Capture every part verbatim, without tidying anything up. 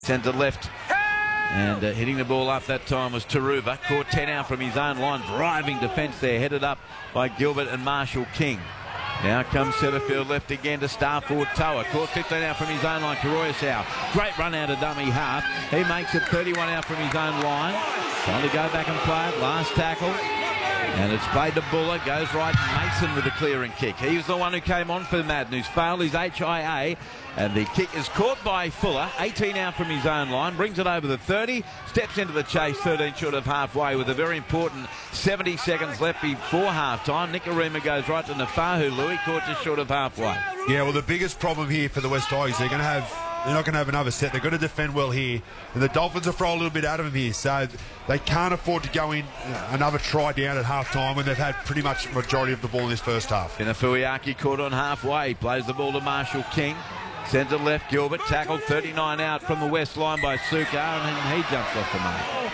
Centre left. And uh, hitting the ball up that time was Taruva. Caught ten out from his own line. Driving defence there. Headed up by Gilbert and Marshall King. Now comes Setterfield left again to star forward Toa. Caught fifteen out from his own line. Karoyasau. Great run out of dummy half. He makes it thirty-one out from his own line. Trying to go back and play it. Last tackle. And it's played to Buller. Goes right. Mason with a clearing kick. He was the one who came on for Madden, who's failed his H I A. And the kick is caught by Fuller. eighteen out from his own line. Brings it over the thirty. Steps into the chase. thirteen short of halfway with a very important seventy seconds left before half-time. Nikorima goes right to Nafahu. Louis caught just short of halfway. Yeah, well, the biggest problem here for the West Tigers, they're going to have... They're not going to have another set. They've got to defend well here. And the Dolphins will throw a little bit out of them here. So they can't afford to go in another try down at half-time when they've had pretty much the majority of the ball in this first half. Inafuiaki caught on halfway. Plays the ball to Marshall King. Centre left, Gilbert. Tackled thirty-nine out from the west line by Suka. And he jumps off the mark.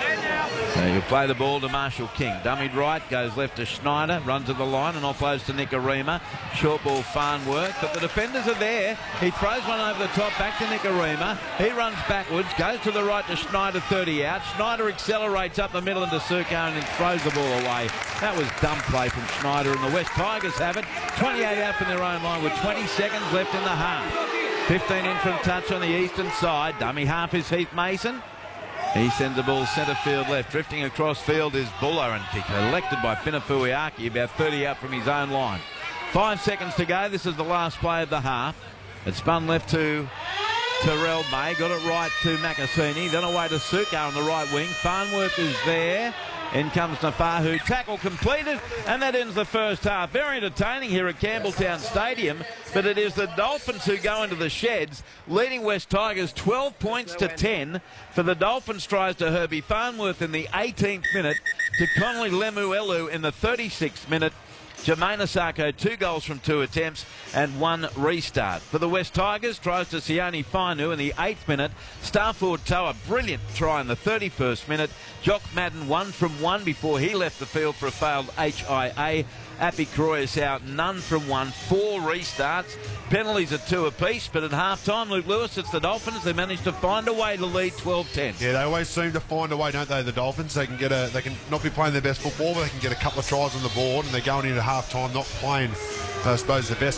So he'll play the ball to Marshall King. Dummied right, goes left to Schneider, runs to the line and offloads to Nikorima. Short ball, Farnworth, but the defenders are there. He throws one over the top, back to Nikorima. He runs backwards, goes to the right to Schneider, thirty out. Schneider accelerates up the middle into Suka and then throws the ball away. That was dumb play from Schneider, and the West Tigers have it. twenty-eight out from their own line with twenty seconds left in the half. fifteen in from touch on the eastern side. Dummy half is Heath Mason. He sends the ball centre field left. Drifting across field is Buller and kick elected by Finafuiaki, about thirty out from his own line. Five seconds to go. This is the last play of the half. It spun left to Terrell May. Got it right to Makasini. Then away to Suka on the right wing. Farnworth is there. In comes Nafahu. Tackle completed, and that ends the first half. Very entertaining here at Campbelltown Stadium, but it is the Dolphins who go into the sheds, leading West Tigers twelve points to ten. For the Dolphins, tries to Herbie Farnworth in the eighteenth minute, to Connolly Lemuelu in the thirty-sixth minute. Jermaine Asako, two goals from two attempts and one restart. For the West Tigers, tries to Sione Fainu in the eighth minute. Starford Toa, brilliant try in the thirty-first minute. Jock Madden, one from one before he left the field for a failed H I A. Appy Croyas out, none from one, four restarts. Penalties at two apiece, but at half-time, Luke Lewis, it's the Dolphins. They managed to find a way to lead twelve ten. Yeah, they always seem to find a way, don't they, the Dolphins? They can get a, they can not be playing their best football, but they can get a couple of tries on the board, and they're going into half-time not playing, I suppose, the best.